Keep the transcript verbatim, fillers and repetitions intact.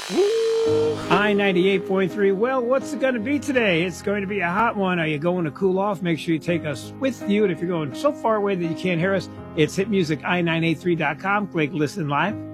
I ninety-eight point three. Well, what's it going to be today? It's going to be a hot one. Are you going to cool off? Make sure you take us with you. And if you're going so far away that you can't hear us, it's hit music I nine eight three dot com. Click listen live.